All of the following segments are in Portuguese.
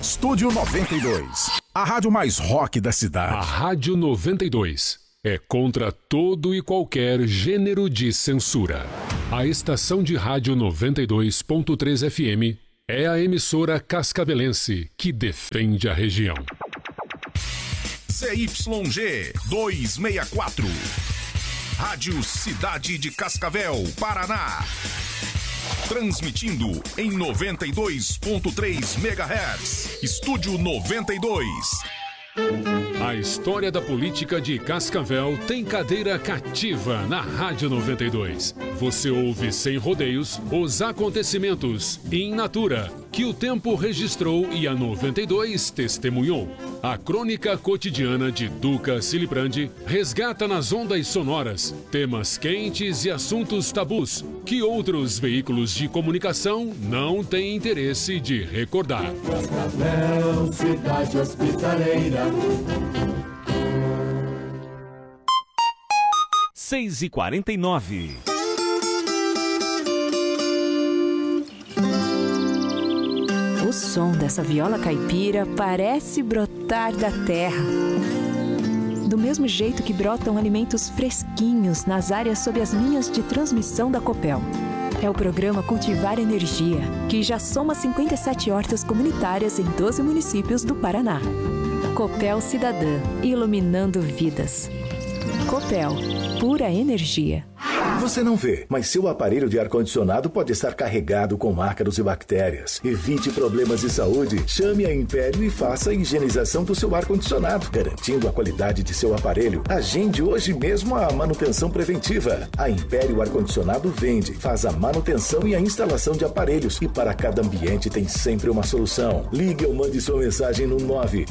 Estúdio 92. A rádio mais rock da cidade. A Rádio 92 é contra todo e qualquer gênero de censura. A estação de rádio 92.3 FM é a emissora cascavelense que defende a região. ZYG 264. Rádio Cidade de Cascavel, Paraná. Transmitindo em 92.3 MHz. Estúdio 92. A história da política de Cascavel tem cadeira cativa na Rádio 92. Você ouve sem rodeios os acontecimentos in natura que o tempo registrou e a 92 testemunhou. A crônica cotidiana de Duca Silibrandi resgata nas ondas sonoras temas quentes e assuntos tabus que outros veículos de comunicação não têm interesse de recordar. Cascavel, cidade hospitaleira. 6h49. O som dessa viola caipira parece brotar da terra. Do mesmo jeito que brotam alimentos fresquinhos nas áreas sob as linhas de transmissão da Copel. É o programa Cultivar Energia, que já soma 57 hortas comunitárias em 12 municípios do Paraná. Copel Cidadã, iluminando vidas. Copel, pura energia. Você não vê, mas seu aparelho de ar-condicionado pode estar carregado com ácaros e bactérias. Evite problemas de saúde. Chame a Império e faça a higienização do seu ar-condicionado, garantindo a qualidade de seu aparelho. Agende hoje mesmo a manutenção preventiva. A Império Ar-Condicionado vende, faz a manutenção e a instalação de aparelhos. E para cada ambiente tem sempre uma solução. Ligue ou mande sua mensagem no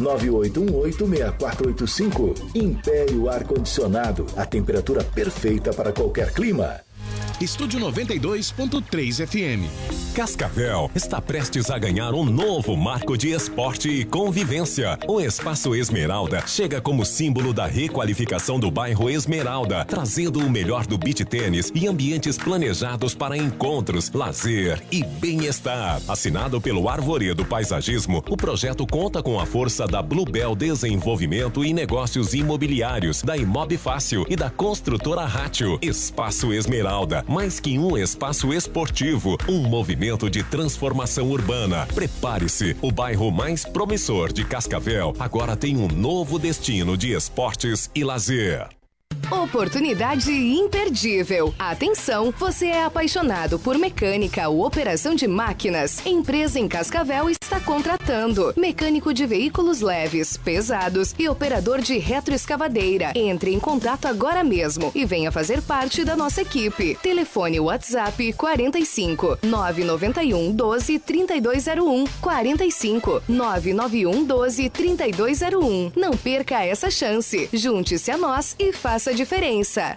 998186485. Império Ar-Condicionado, a temperatura perfeita para qualquer clima. Estúdio 92.3 FM. Cascavel está prestes a ganhar um novo marco de esporte e convivência. O Espaço Esmeralda chega como símbolo da requalificação do bairro Esmeralda, trazendo o melhor do beach tênis e ambientes planejados para encontros, lazer e bem-estar. Assinado pelo Arvoredo Paisagismo, o projeto conta com a força da Bluebell Desenvolvimento e Negócios Imobiliários, da Imob Fácil e da construtora Rátio. Espaço Esmeralda, mais que um espaço esportivo, um movimento de transformação urbana. Prepare-se, o bairro mais promissor de Cascavel agora tem um novo destino de esportes e lazer. Oportunidade imperdível. Atenção, você é apaixonado por mecânica ou operação de máquinas? Empresa em Cascavel está contratando mecânico de veículos leves, pesados e operador de retroescavadeira. Entre em contato agora mesmo e venha fazer parte da nossa equipe. Telefone WhatsApp 45 991 12 3201 45 991 12 3201. Não perca essa chance. Junte-se a nós e faça a diferença.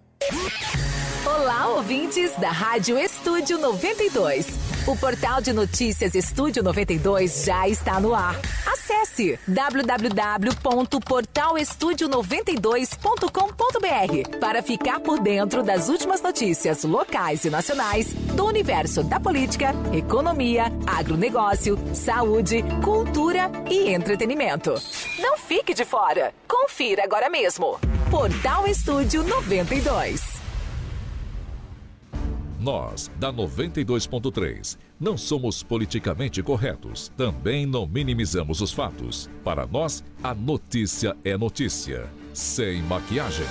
Olá, ouvintes da Rádio Estúdio 92. O portal de notícias Estúdio 92 já está no ar. Acesse www.portalestudio92.com.br para ficar por dentro das últimas notícias locais e nacionais do universo da política, economia, agronegócio, saúde, cultura e entretenimento. Não fique de fora. Confira agora mesmo. Portal Estúdio 92. Nós, da 92.3, não somos politicamente corretos. Também não minimizamos os fatos. Para nós, a notícia é notícia. Sem maquiagem.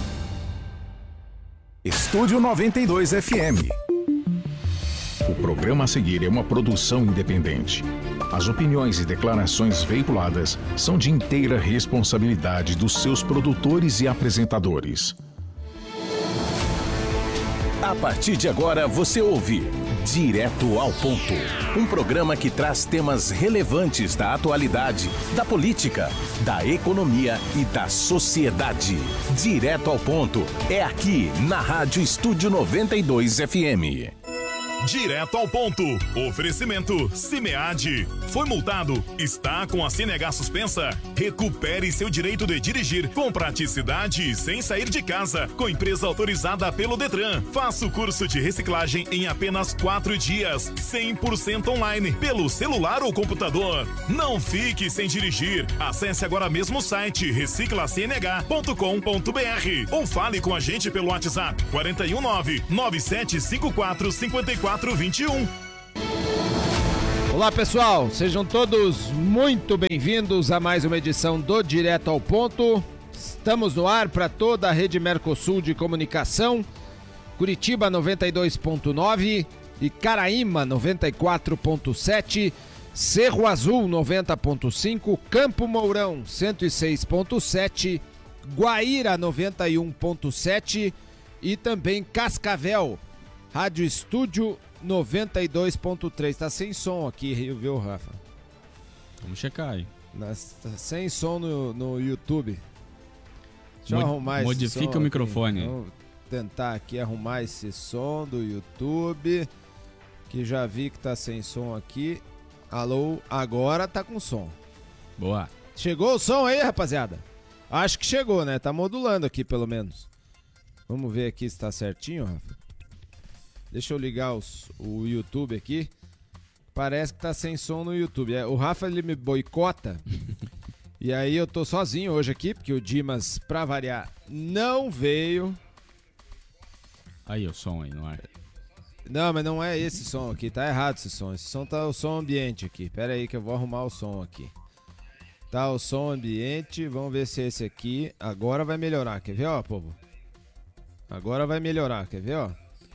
Estúdio 92 FM. O programa a seguir é uma produção independente. As opiniões e declarações veiculadas são de inteira responsabilidade dos seus produtores e apresentadores. A partir de agora você ouve Direto ao Ponto, um programa que traz temas relevantes da atualidade, da política, da economia e da sociedade. Direto ao Ponto é aqui na Rádio Estúdio 92 FM. Direto ao ponto. Oferecimento Cimead. Foi multado? Está com a CNH suspensa? Recupere seu direito de dirigir com praticidade e sem sair de casa. Com empresa autorizada pelo Detran. Faça o curso de reciclagem em apenas 4 dias. 100% online. Pelo celular ou computador. Não fique sem dirigir. Acesse agora mesmo o site reciclacnh.com.br ou fale com a gente pelo WhatsApp 419-9754-5421. Olá pessoal, sejam todos muito bem-vindos a mais uma edição do Direto ao Ponto. Estamos no ar para toda a rede Mercosul de comunicação, Curitiba 92.9, Icaraíma 94.7, Cerro Azul 90.5, Campo Mourão 106.7, Guaíra 91.7 e também Cascavel, Rádio Estúdio 92.3. Tá sem som aqui, viu, Rafa? Vamos checar aí. Tá sem som no YouTube. Deixa eu arrumar esse som. Modifica o microfone. Vamos tentar aqui arrumar esse som do YouTube, que já vi que tá sem som aqui. Alô, agora tá com som. Boa. Chegou o som aí, rapaziada? Acho que chegou, né? Tá modulando aqui, pelo menos. Vamos ver aqui se tá certinho, Rafa. Deixa eu ligar o YouTube aqui. Parece que tá sem som no YouTube. O Rafa, ele me boicota. E aí eu tô sozinho hoje aqui, porque o Dimas, pra variar, não veio. Aí o som aí, não é? Não, mas não é esse som aqui. Tá errado esse som. Esse som tá o som ambiente aqui. Pera aí que eu vou arrumar o som aqui. Tá o som ambiente. Vamos ver se é esse aqui. Agora vai melhorar. Quer ver, ó, povo? Agora vai melhorar. Quer ver, ó?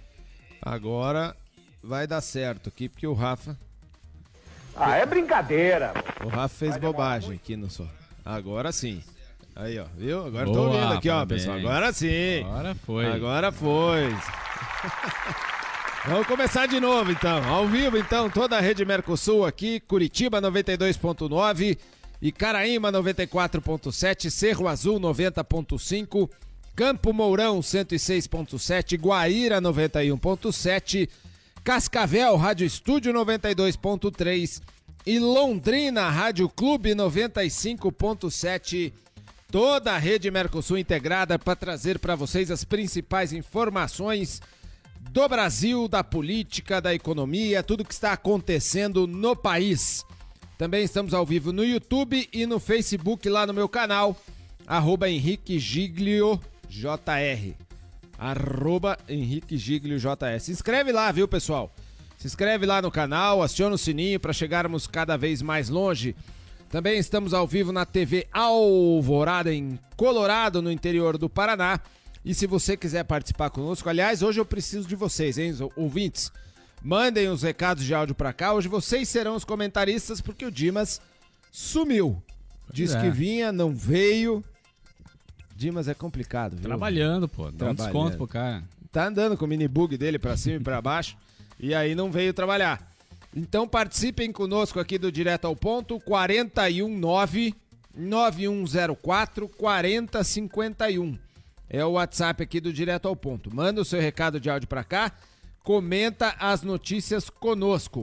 Agora vai dar certo aqui, porque o Rafa... Ah, é brincadeira. O Rafa fez bobagem aqui no som. Agora sim. Aí, ó, viu? Agora tô ouvindo aqui, ó, pessoal. Agora sim. Agora foi. Agora foi. Vamos começar de novo, então. Ao vivo, então, toda a rede Mercosul aqui. Curitiba 92.9, Icaraíma 94.7, Cerro Azul 90.5, Campo Mourão 106.7, Guaíra 91.7, Cascavel Rádio Estúdio 92.3 e Londrina Rádio Clube 95.7. Toda a rede Mercosul integrada para trazer para vocês as principais informações do Brasil, da política, da economia, tudo que está acontecendo no país. Também estamos ao vivo no YouTube e no Facebook, lá no meu canal, @HenriqueGiglioJR. @HenriqueGiglioJR. Se inscreve lá, viu, pessoal? Se inscreve lá no canal, aciona o sininho para chegarmos cada vez mais longe. Também estamos ao vivo na TV Alvorada, em Colorado, no interior do Paraná. E se você quiser participar conosco, aliás, hoje eu preciso de vocês, hein, ouvintes? Mandem os recados de áudio pra cá. Hoje vocês serão os comentaristas, porque o Dimas sumiu. Disse que vinha, não veio. Dimas é complicado, viu? Trabalhando, pô. Dá um desconto pro cara. Tá andando com o mini bug dele pra cima e pra baixo. E aí não veio trabalhar. Então participem conosco aqui do Direto ao Ponto. 419-9104-4051. É o WhatsApp aqui do Direto ao Ponto. Manda o seu recado de áudio pra cá. Comenta as notícias conosco.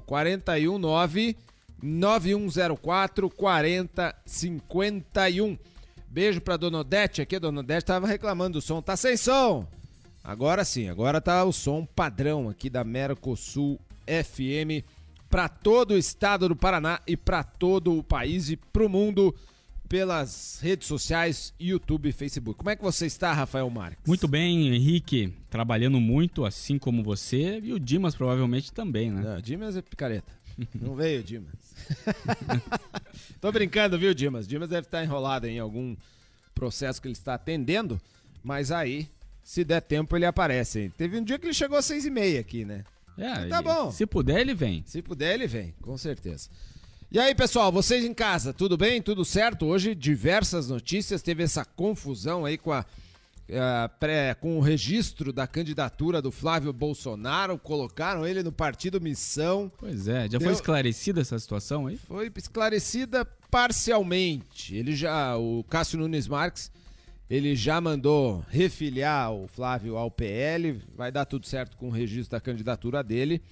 419-9104-4051. Beijo pra Dona Odete aqui. A Dona Odete tava reclamando do som. Tá sem som. Agora sim. Agora tá o som padrão aqui da Mercosul FM pra todo o estado do Paraná e pra todo o país e pro mundo pelas redes sociais, YouTube e Facebook. Como é que você está, Rafael Marques? Muito bem, Henrique. Trabalhando muito, assim como você. E o Dimas provavelmente também, né? Não, Dimas é picareta. Não veio, Dimas. Tô brincando, viu, Dimas? Dimas deve estar enrolado em algum processo que ele está atendendo, mas aí, se der tempo, ele aparece. Hein? Teve um dia que ele chegou às 6h30 aqui, né? É, tá bom. Se puder, ele vem. Se puder, ele vem, com certeza. E aí, pessoal, vocês em casa, tudo bem? Tudo certo? Hoje, diversas notícias. Teve essa confusão aí com com o registro da candidatura do Flávio Bolsonaro. Colocaram ele no partido Missão. Pois é, já foi esclarecida essa situação aí? Foi esclarecida parcialmente. O Cássio Nunes Marques, ele já mandou refiliar o Flávio ao PL. Vai dar tudo certo com o registro da candidatura dele.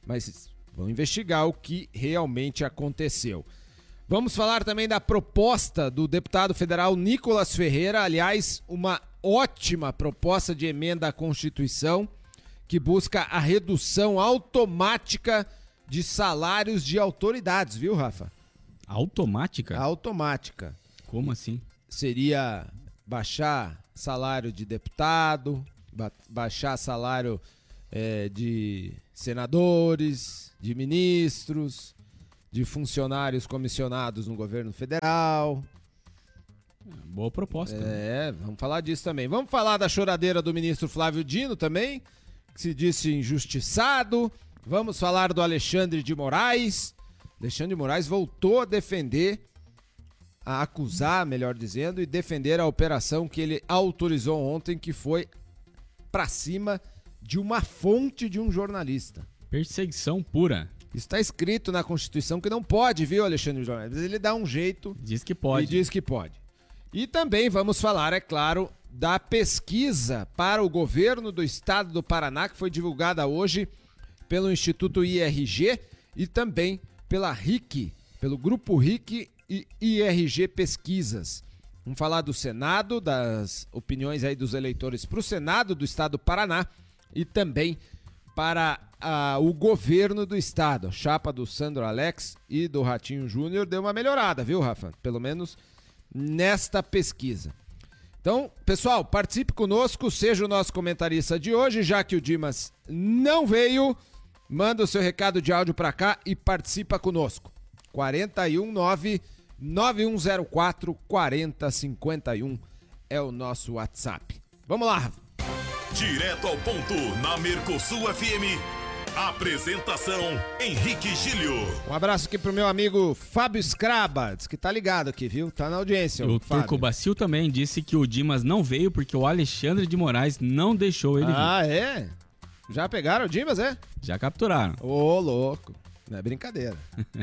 mas vão investigar o que realmente aconteceu. Vamos falar também da proposta do deputado federal Nicolas Ferreira, aliás, uma ótima proposta de emenda à Constituição que busca a redução automática de salários de autoridades, viu, Rafa? Automática? Automática. Como assim? Seria baixar salário de deputado, baixar salário de senadores, de ministros, de funcionários comissionados no governo federal. Boa proposta. Vamos falar disso também. Vamos falar da choradeira do ministro Flávio Dino também, que se disse injustiçado. Vamos falar do Alexandre de Moraes. Alexandre de Moraes voltou a defender, a acusar, melhor dizendo, e defender a operação que ele autorizou ontem, que foi pra cima de uma fonte de um jornalista. Perseguição pura. Está escrito na Constituição que não pode, viu, Alexandre de Moraes? Mas ele dá um jeito. Diz que pode. E diz que pode. E também vamos falar, é claro, da pesquisa para o governo do estado do Paraná, que foi divulgada hoje pelo Instituto IRG e também pela RIC, pelo Grupo RIC e IRG Pesquisas. Vamos falar do Senado, das opiniões aí dos eleitores para o Senado do estado do Paraná e também para o governo do estado. A chapa do Sandro Alex e do Ratinho Júnior deu uma melhorada, viu, Rafa? Pelo menos nesta pesquisa. Então, pessoal, participe conosco, seja o nosso comentarista de hoje, já que o Dimas não veio, manda o seu recado de áudio para cá e participa conosco. 419-9104-4051 é o nosso WhatsApp. Vamos lá, Rafa. Direto ao ponto, na Mercosul FM. Apresentação, Henrique Gílio. Um abraço aqui pro meu amigo Fábio Scraba, diz que tá ligado aqui, viu? Tá na audiência. O Turco Bacil também disse que o Dimas não veio porque o Alexandre de Moraes não deixou ele vir. Ah, é? Já pegaram o Dimas, é? Já capturaram. Ô, louco. Não é brincadeira.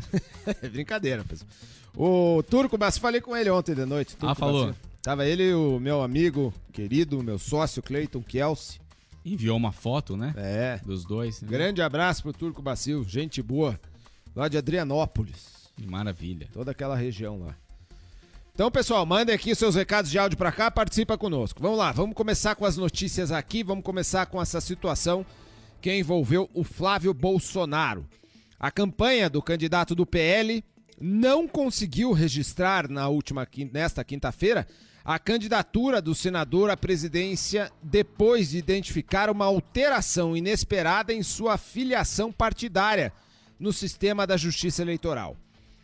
É brincadeira, pessoal. O Turco Bacil, falei com ele ontem de noite. Turco falou. Bacil. Tava ele e o meu amigo querido, meu sócio Cleiton Kelsey. Enviou uma foto, né? É. Dos dois. Né? Grande abraço pro Turco Bacil, gente boa. Lá de Adrianópolis. Maravilha. Toda aquela região lá. Então, pessoal, mandem aqui seus recados de áudio pra cá, participa conosco. Vamos lá, vamos começar com as notícias aqui, vamos começar com essa situação que envolveu o Flávio Bolsonaro. A campanha do candidato do PL não conseguiu registrar nesta quinta-feira a candidatura do senador à presidência depois de identificar uma alteração inesperada em sua filiação partidária no sistema da Justiça Eleitoral.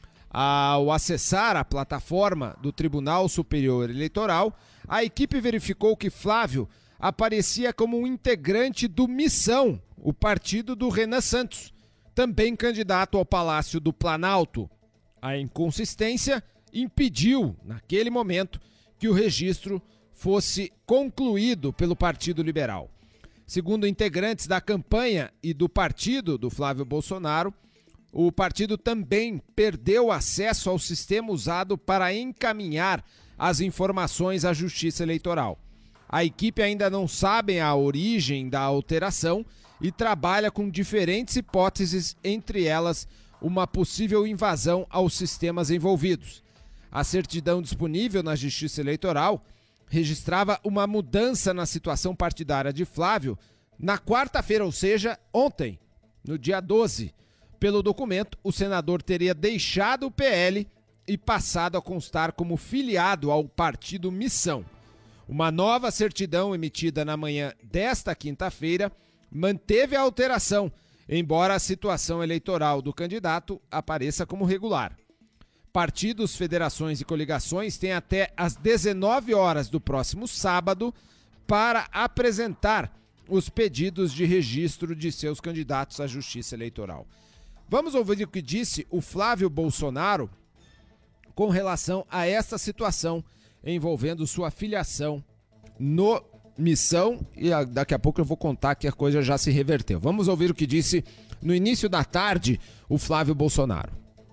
Ao acessar a plataforma do Tribunal Superior Eleitoral, a equipe verificou que Flávio aparecia como um integrante do Missão, o partido do Renan Santos, também candidato ao Palácio do Planalto. A inconsistência impediu, naquele momento, que o registro fosse concluído pelo Partido Liberal. Segundo integrantes da campanha e do partido do Flávio Bolsonaro, o partido também perdeu acesso ao sistema usado para encaminhar as informações à Justiça Eleitoral. A equipe ainda não sabe a origem da alteração e trabalha com diferentes hipóteses, entre elas uma possível invasão aos sistemas envolvidos. A certidão disponível na Justiça Eleitoral registrava uma mudança na situação partidária de Flávio na quarta-feira, ou seja, ontem, no dia 12. Pelo documento, o senador teria deixado o PL e passado a constar como filiado ao partido Missão. Uma nova certidão emitida na manhã desta quinta-feira manteve a alteração, embora a situação eleitoral do candidato apareça como regular. Partidos, federações e coligações têm até às 19 horas do próximo sábado para apresentar os pedidos de registro de seus candidatos à Justiça Eleitoral. Vamos ouvir o que disse o Flávio Bolsonaro com relação a essa situação envolvendo sua filiação no Missão, e daqui a pouco eu vou contar que a coisa já se reverteu. Vamos ouvir o que disse no início da tarde o Flávio Bolsonaro.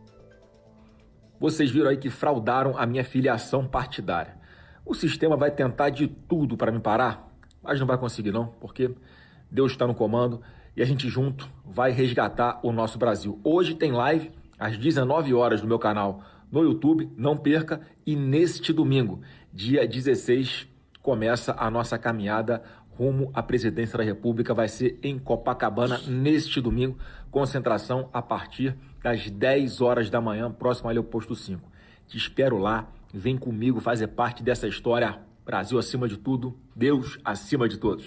Vocês viram aí que fraudaram a minha filiação partidária. O sistema vai tentar de tudo para me parar, mas não vai conseguir não, porque Deus está no comando e a gente junto vai resgatar o nosso Brasil. Hoje tem live às 19 horas no meu canal no YouTube, não perca. E neste domingo, dia 16, começa a nossa caminhada rumo à presidência da República. Vai ser em Copacabana neste domingo, concentração a partir das 10 horas da manhã, próximo ali ao posto 5. Te espero lá, vem comigo fazer parte dessa história. Brasil acima de tudo, Deus acima de todos.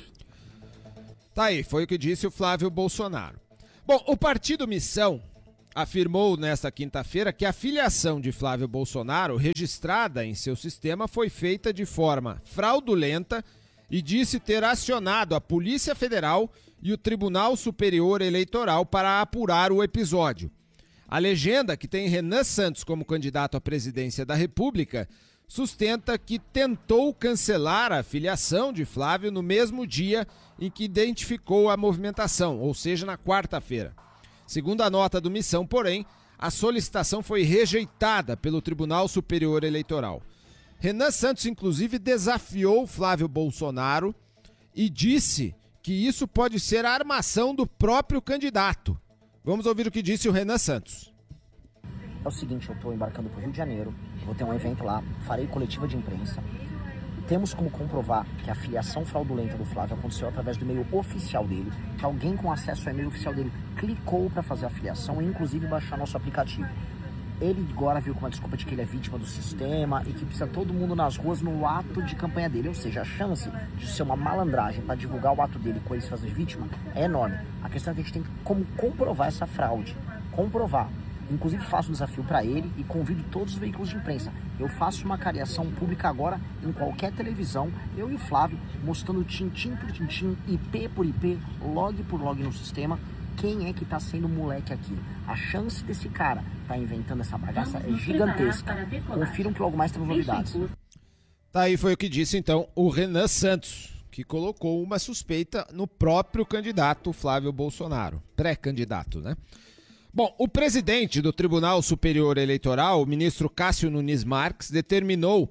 Tá aí, foi o que disse o Flávio Bolsonaro. Bom, o Partido Missão afirmou nesta quinta-feira que a filiação de Flávio Bolsonaro, registrada em seu sistema, foi feita de forma fraudulenta e disse ter acionado a Polícia Federal e o Tribunal Superior Eleitoral para apurar o episódio. A legenda, que tem Renan Santos como candidato à presidência da República, sustenta que tentou cancelar a filiação de Flávio no mesmo dia em que identificou a movimentação, ou seja, na quarta-feira. Segundo a nota do Missão, porém, a solicitação foi rejeitada pelo Tribunal Superior Eleitoral. Renan Santos, inclusive, desafiou Flávio Bolsonaro e disse que isso pode ser a armação do próprio candidato. Vamos ouvir o que disse o Renan Santos. É o seguinte, eu estou embarcando para o Rio de Janeiro, vou ter um evento lá, farei coletiva de imprensa. Temos como comprovar que a filiação fraudulenta do Flávio aconteceu através do e-mail oficial dele, que alguém com acesso ao e-mail oficial dele clicou para fazer a filiação e inclusive baixar nosso aplicativo. Ele agora viu com uma desculpa de que ele é vítima do sistema e que precisa todo mundo nas ruas no ato de campanha dele. Ou seja, a chance de ser uma malandragem para divulgar o ato dele com ele se fazer vítima é enorme. A questão é que a gente tem como comprovar essa fraude. Comprovar. Inclusive faço um desafio para ele e convido todos os veículos de imprensa. Eu faço uma cariação pública agora em qualquer televisão, eu e o Flávio, mostrando tintim por tintim, IP por IP, log por log no sistema, quem é que tá sendo moleque aqui. A chance desse cara tá inventando essa bagaça é gigantesca. Confiram que logo mais temos novidades. Tá aí, foi o que disse então o Renan Santos, que colocou uma suspeita no próprio candidato Flávio Bolsonaro, pré-candidato, né? Bom, o presidente do Tribunal Superior Eleitoral, o ministro Cássio Nunes Marques, determinou,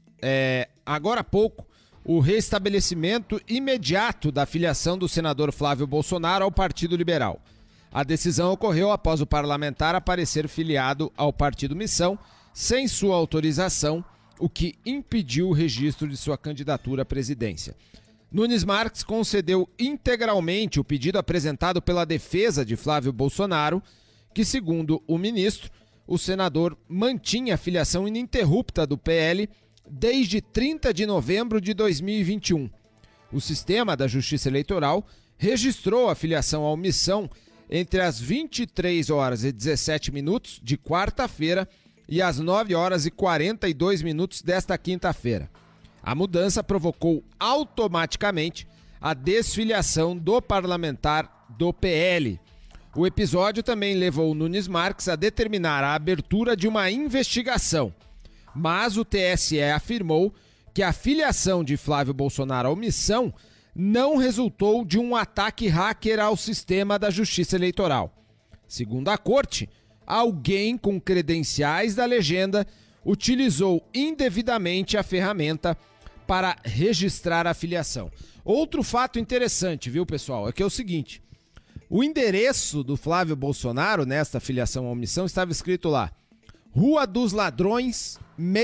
agora há pouco, o restabelecimento imediato da filiação do senador Flávio Bolsonaro ao Partido Liberal. A decisão ocorreu após o parlamentar aparecer filiado ao Partido Missão, sem sua autorização, o que impediu o registro de sua candidatura à presidência. Nunes Marques concedeu integralmente o pedido apresentado pela defesa de Flávio Bolsonaro, que, segundo o ministro, o senador mantinha a filiação ininterrupta do PL desde 30 de novembro de 2021. O sistema da Justiça Eleitoral registrou a filiação ao Missão entre as 23 horas e 17 minutos de quarta-feira e as 9 horas e 42 minutos desta quinta-feira. A mudança provocou automaticamente a desfiliação do parlamentar do PL. O episódio também levou Nunes Marques a determinar a abertura de uma investigação, mas o TSE afirmou que a filiação de Flávio Bolsonaro ao Missão não resultou de um ataque hacker ao sistema da Justiça Eleitoral. Segundo a corte, alguém com credenciais da legenda utilizou indevidamente a ferramenta para registrar a filiação. Outro fato interessante, viu, pessoal, é que é o seguinte: o endereço do Flávio Bolsonaro nesta filiação à Missão estava escrito lá: Rua dos Ladrões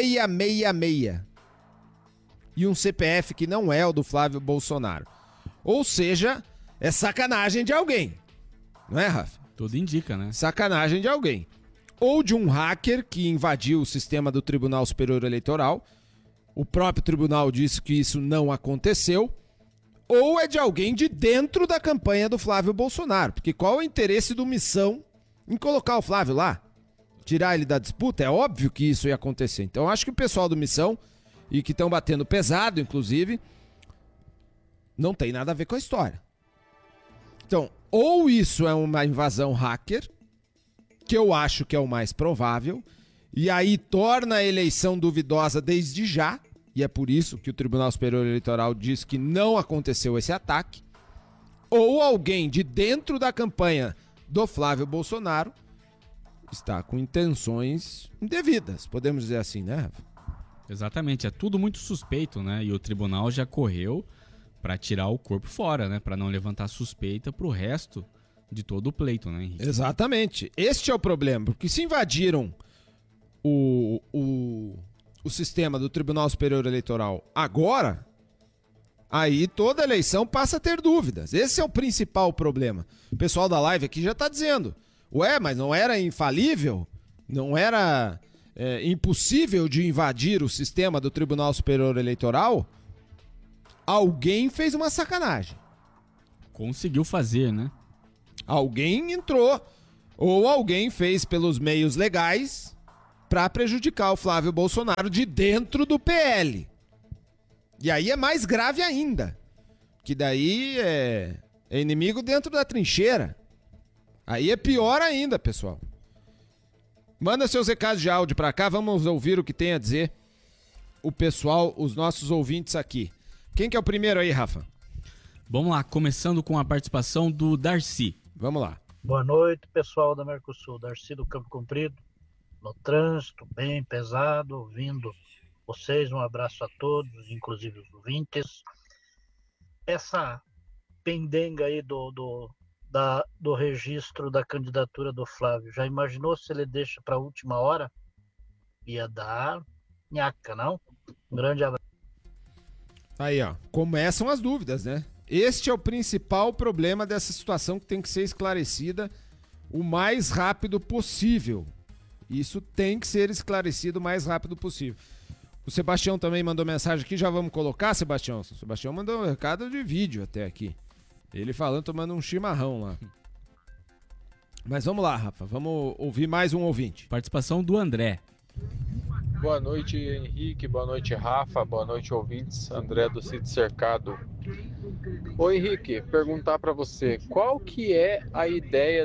666. E um CPF que não é o do Flávio Bolsonaro. Ou seja, é sacanagem de alguém. Não é, Rafa? Tudo indica, né? Sacanagem de alguém. Ou de um hacker que invadiu o sistema do Tribunal Superior Eleitoral. O próprio tribunal disse que isso não aconteceu. Ou é de alguém de dentro da campanha do Flávio Bolsonaro. Porque qual é o interesse do Missão em colocar o Flávio lá? Tirar ele da disputa? É óbvio que isso ia acontecer. Então acho que o pessoal do Missão, e que estão batendo pesado, inclusive, não tem nada a ver com a história. Então, ou isso é uma invasão hacker, que eu acho que é o mais provável, e aí torna a eleição duvidosa desde já, e é por isso que o Tribunal Superior Eleitoral diz que não aconteceu esse ataque, ou alguém de dentro da campanha do Flávio Bolsonaro está com intenções indevidas, podemos dizer assim, né, Rafa? Exatamente, é tudo muito suspeito, né? E o tribunal já correu para tirar o corpo fora, né? Para não levantar suspeita pro resto de todo o pleito, né, Henrique? Exatamente. Este é o problema, porque se invadiram o sistema do Tribunal Superior Eleitoral agora, aí toda eleição passa a ter dúvidas. Esse é o principal problema. O pessoal da live aqui já está dizendo, mas não era infalível? Não era impossível de invadir o sistema do Tribunal Superior Eleitoral? Alguém fez uma sacanagem. Conseguiu fazer, né? Alguém entrou, ou alguém fez pelos meios legais para prejudicar o Flávio Bolsonaro de dentro do PL. E aí é mais grave ainda, que daí é inimigo dentro da trincheira. Aí é pior ainda, pessoal. Manda seus recados de áudio para cá, vamos ouvir o que tem a dizer o pessoal, os nossos ouvintes aqui. Quem que é o primeiro aí, Rafa? Vamos lá, começando com a participação do Darcy. Vamos lá. Boa noite, pessoal da Mercosul. Darcy do Campo Comprido, no trânsito, bem pesado, ouvindo vocês. Um abraço a todos, inclusive os ouvintes. Essa pendenga aí do registro da candidatura do Flávio, já imaginou se ele deixa para a última hora? Ia dar nhaca, não? Um grande abraço. Aí, ó, começam as dúvidas, né? Este é o principal problema dessa situação que tem que ser esclarecida o mais rápido possível. Isso tem que ser esclarecido o mais rápido possível. O Sebastião também mandou mensagem aqui, já vamos colocar, Sebastião? O Sebastião mandou um recado de vídeo até aqui. Ele falando, tomando um chimarrão lá. Mas vamos lá, Rafa, vamos ouvir mais um ouvinte. Participação do André. Boa noite, Henrique, boa noite, Rafa, boa noite, ouvintes. André do Sítio Cercado. Ô Henrique, perguntar pra você, qual que é a ideia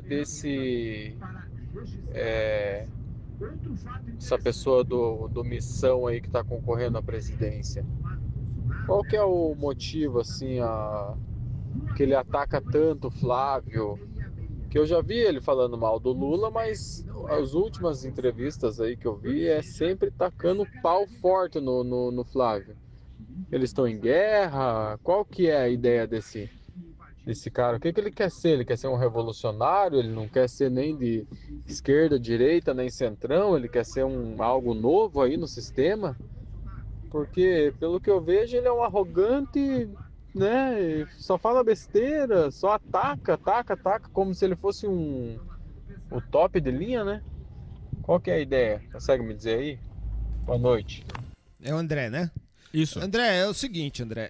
essa pessoa do Missão aí que tá concorrendo à presidência? Qual que é o motivo, assim, que ele ataca tanto o Flávio? Que eu já vi ele falando mal do Lula, mas as últimas entrevistas aí que eu vi é sempre tacando pau forte no Flávio. Eles estão em guerra? Qual que é a ideia desse cara? O que ele quer ser? Ele quer ser um revolucionário? Ele não quer ser nem de esquerda, direita, nem centrão? Ele quer ser algo novo aí no sistema? Porque, pelo que eu vejo, ele é um arrogante, né? Só fala besteira, só ataca, como se ele fosse o top de linha, né? Qual que é a ideia? Consegue me dizer aí? Boa noite. É o André, né? Isso. André, é o seguinte, André.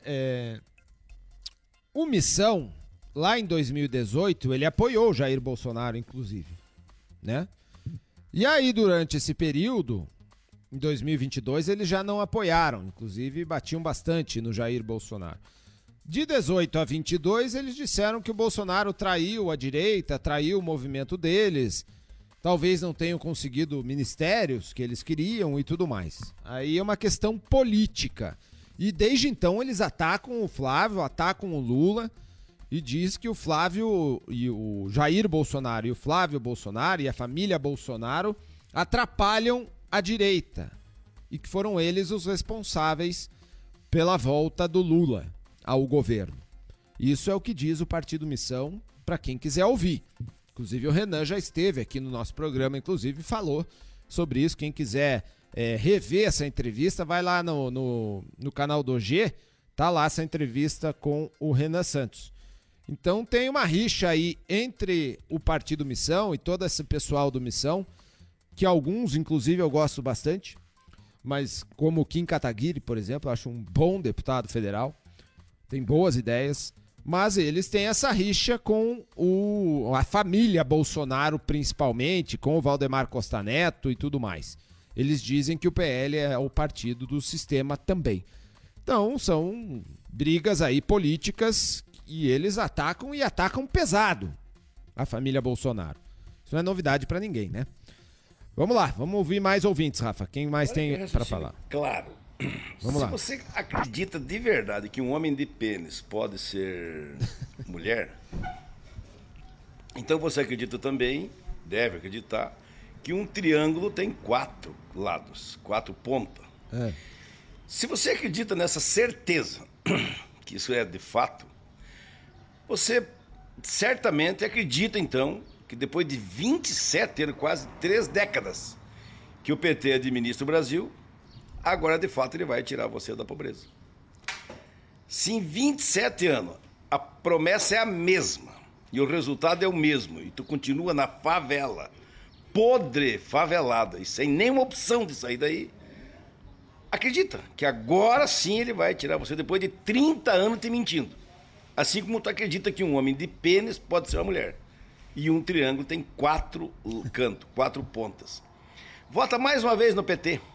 O Missão, lá em 2018, ele apoiou o Jair Bolsonaro, inclusive, né? E aí, durante esse período, em 2022, eles já não apoiaram, inclusive batiam bastante no Jair Bolsonaro. De 18 a 22, eles disseram que o Bolsonaro traiu a direita, traiu o movimento deles, talvez não tenham conseguido ministérios que eles queriam e tudo mais. Aí é uma questão política. E desde então eles atacam o Flávio, atacam o Lula e diz que o Flávio e o Jair Bolsonaro e o Flávio Bolsonaro e a família Bolsonaro atrapalham a direita e que foram eles os responsáveis pela volta do Lula ao governo. Isso é o que diz o Partido Missão para quem quiser ouvir. Inclusive o Renan já esteve aqui no nosso programa, inclusive falou sobre isso. Quem quiser rever essa entrevista, vai lá no canal do G, tá lá essa entrevista com o Renan Santos. Então tem uma rixa aí entre o Partido Missão e todo esse pessoal do Missão, que alguns, inclusive, eu gosto bastante, mas como o Kim Kataguiri, por exemplo, eu acho um bom deputado federal, tem boas ideias, mas eles têm essa rixa com a família Bolsonaro, principalmente, com o Valdemar Costa Neto e tudo mais. Eles dizem que o PL é o partido do sistema também. Então, são brigas aí políticas e eles atacam e atacam pesado a família Bolsonaro. Isso não é novidade pra ninguém, né? Vamos lá, vamos ouvir mais ouvintes, Rafa. Quem mais tem pra falar? Claro. Vamos lá. Se você acredita de verdade que um homem de pênis pode ser mulher, então você acredita também, deve acreditar, que um triângulo tem 4 lados, 4 pontas. Se você acredita nessa certeza, que isso é de fato, você certamente acredita, então, que depois de 27 anos, quase 3 décadas, que o PT administra o Brasil, agora, de fato, ele vai tirar você da pobreza. Se em 27 anos a promessa é a mesma e o resultado é o mesmo, e tu continua na favela, podre, favelada, e sem nenhuma opção de sair daí, acredita que agora sim ele vai tirar você depois de 30 anos te mentindo. Assim como tu acredita que um homem de pênis pode ser uma mulher. E um triângulo tem 4 cantos, 4 pontas. Vota mais uma vez no PT.